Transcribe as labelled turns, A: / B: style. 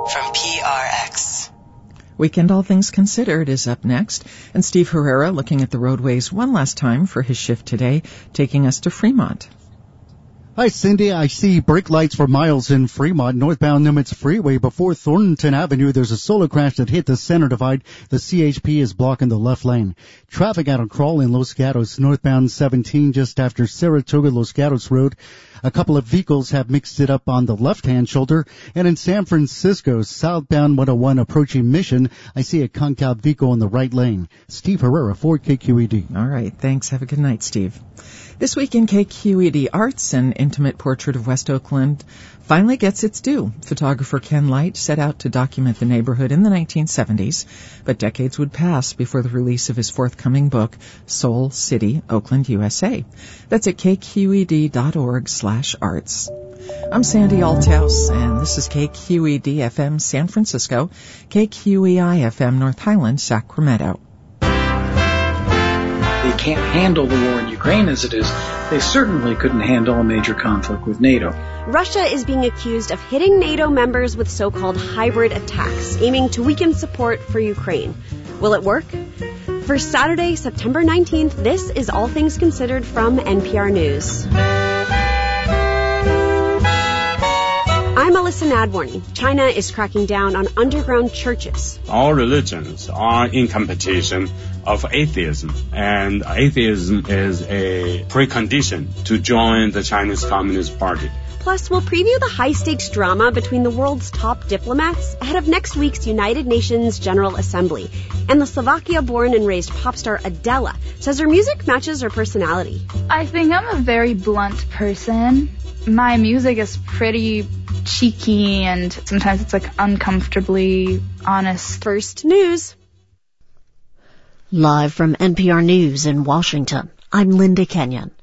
A: from PRX.
B: Weekend All Things Considered is up next, and Steve Herrera looking at the roadways one last time for his shift today, taking us to Fremont.
C: Hi, Cindy. I see brake lights for miles in Fremont, northbound Nimitz Freeway. Before Thornton Avenue, there's a solar crash that hit the center divide. The CHP is blocking the left lane. Traffic out on Crawl in Los Gatos, northbound 17, just after Saratoga Los Gatos Road. A couple of vehicles have mixed it up on the left-hand shoulder. And in San Francisco, southbound 101 approaching Mission, I see a concob vehicle in the right lane. Steve Herrera for KQED.
B: All right. Thanks. Have a good night, Steve. This week in KQED Arts, an intimate portrait of West Oakland finally gets its due. Photographer Ken Light set out to document the neighborhood in the 1970s, but decades would pass before the release of his forthcoming book, Soul City, Oakland, USA. That's at kqed.org/arts. I'm Sandy Althouse, and this is KQED FM San Francisco, KQEI FM North Highland, Sacramento.
D: They can't handle the war in Ukraine as it is. They certainly couldn't handle a major conflict with NATO.
E: Russia is being accused of hitting NATO members with so-called hybrid attacks, aiming to weaken support for Ukraine. Will it work? For Saturday, September 19th, this is All Things Considered from NPR News. I'm Alyssa Nadworny. China is cracking down on underground churches.
F: All religions are in competition of atheism, and atheism is a precondition to join the Chinese Communist Party.
E: Plus, we'll preview the high-stakes drama between the world's top diplomats ahead of next week's United Nations General Assembly. And the Slovakia-born and raised pop star Adela says her music matches her personality.
G: I think I'm a very blunt person. My music is pretty cheeky, and sometimes it's like uncomfortably honest.
E: First News.
H: Live from NPR News in Washington, I'm Linda Kenyon.